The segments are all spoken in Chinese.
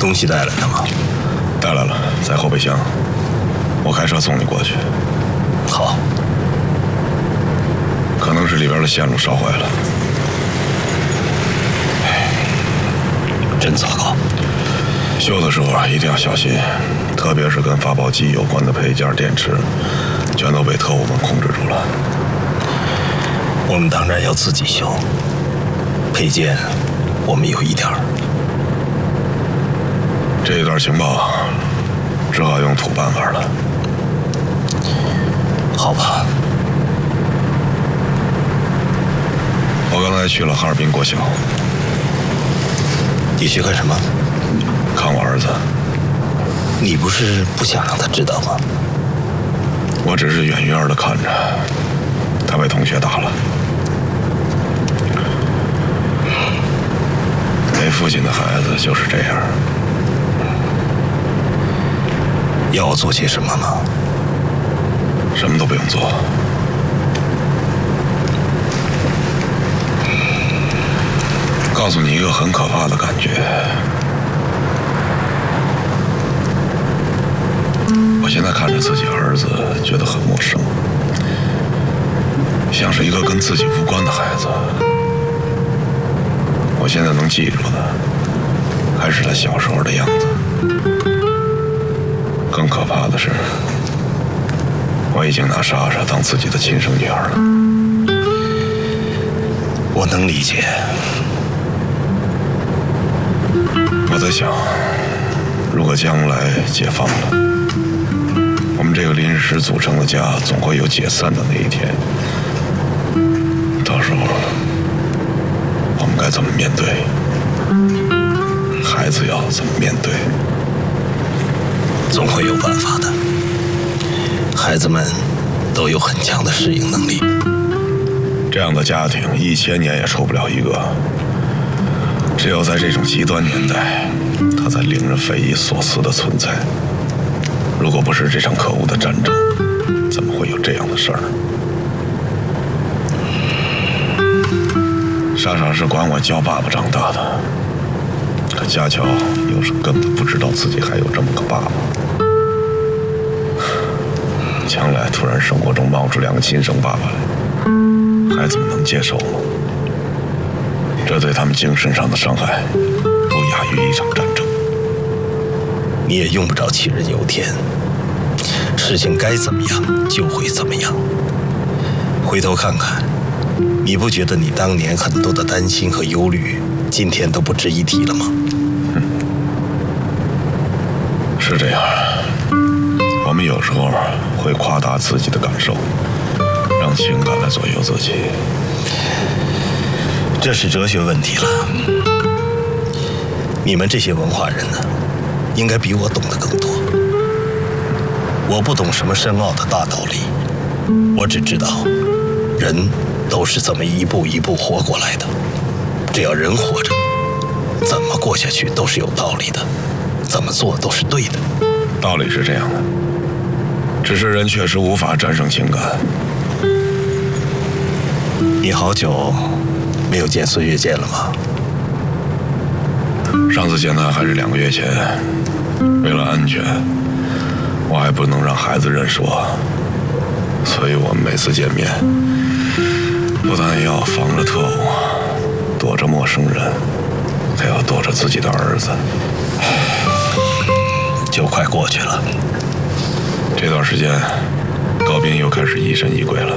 东西带来了吗？ 带来了，在后备箱。我开车送你过去。 好。 可能是里边的线路烧坏了。 真糟糕。 修的时候一定要小心，特别是跟发报机有关的配件、电池，全都被特务们控制住了。 我们当然要自己修，配件我们有一点儿。 这一段情报只好用土办法了。 好吧。 我刚才去了哈尔滨国小。 你去干什么？ 看我儿子。 你不是不想让他知道吗？ 我只是远远的看着，他被同学打了。没父亲的孩子就是这样。 要我做些什么吗？ 什么都不用做。告诉你一个很可怕的感觉。我现在看着自己儿子，觉得很陌生，像是一个跟自己无关的孩子。我现在能记住的，还是他小时候的样子。更可怕的是，我已经拿莎莎当自己的亲生女儿了。 我能理解。 我在想，如果将来解放了，我们这个临时组成的家总会有解散的那一天。到时候，我们该怎么面对？孩子要怎么面对？ 总会有办法的。孩子们都有很强的适应能力。 这样的家庭1000年也出不了一个。只有在这种极端年代，它才令人匪夷所思的存在。如果不是这场可恶的战争，怎么会有这样的事儿？莎莎是管我叫爸爸长大的，可家乔又是根本不知道自己还有这么个爸爸。将来突然生活中冒出2个亲生爸爸来，孩子们能接受吗？这对他们精神上的伤害，不亚于一场战争。 你也用不着杞人忧天，事情该怎么样就会怎么样。回头看看，你不觉得你当年很多的担心和忧虑，今天都不值一提了吗？ 是这样，我们有时候会夸大自己的感受，让情感来左右自己。 这是哲学问题了。你们这些文化人呢，应该比我懂得更多。我不懂什么深奥的大道理，我只知道，人都是这么一步一步活过来的。只要人活着，怎么过下去都是有道理的，怎么做都是对的。 道理是这样的，只是人确实无法战胜情感。 你好久没有见孙越见了吗？ 上次见他还是2个月前，为了安全，我还不能让孩子认识我，所以我们每次见面，不但要防着特务，躲着陌生人，还要躲着自己的儿子。 就快过去了。 这段时间，高斌又开始疑神疑鬼了。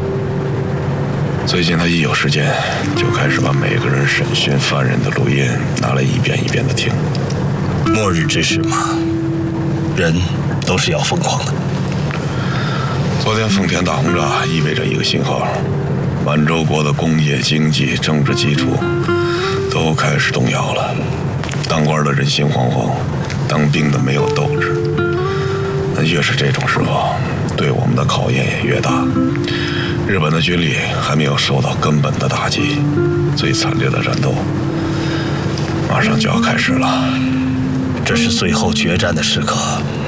最近他一有时间，就开始把每个人审讯犯人的录音拿来一遍一遍的听。 末日之时嘛，人都是要疯狂的。 昨天丰田大轰炸意味着一个信号，满洲国的工业、经济、政治基础都开始动摇了。当官的人心惶惶，当兵的没有斗志。但越是这种时候，对我们的考验也越大。日本的军力还没有受到根本的打击，最惨烈的战斗马上就要开始了。 这是最后决战的时刻。